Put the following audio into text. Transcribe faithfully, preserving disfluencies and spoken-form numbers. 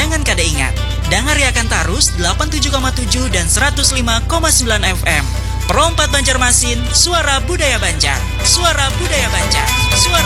jangan kada ingat. Dangariakan tarus delapan puluh tujuh koma tujuh dan seratus lima koma sembilan F M. Perompat Banjarmasin, suara budaya Banjar. Suara budaya Banjar. Suara